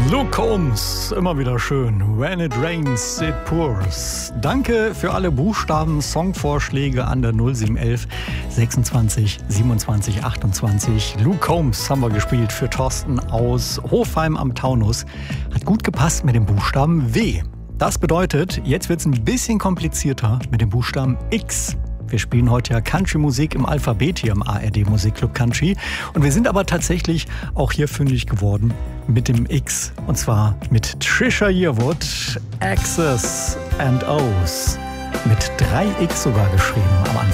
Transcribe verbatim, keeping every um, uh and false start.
Luke Combs, immer wieder schön. When it rains, it pours. Danke für alle Buchstaben, Songvorschläge an der null sieben eins eins sechsundzwanzig siebenundzwanzig achtundzwanzig. Luke Combs haben wir gespielt für Thorsten aus Hofheim am Taunus. Hat gut gepasst mit dem Buchstaben W. Das bedeutet, jetzt wird es ein bisschen komplizierter mit dem Buchstaben X. Wir spielen heute ja Country-Musik im Alphabet hier im A R D Musikclub Country. Und wir sind aber tatsächlich auch hier fündig geworden mit dem X. Und zwar mit Trisha Yearwood, X's and O's. Mit drei X sogar geschrieben am Anfang.